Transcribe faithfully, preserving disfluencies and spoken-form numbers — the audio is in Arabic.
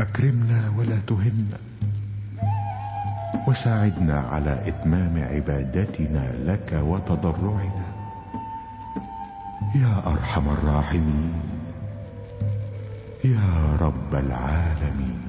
أكرمنا ولا تهنا، وساعدنا على إتمام عبادتنا لك وتضرعنا يا أرحم الراحمين يا رب العالمين.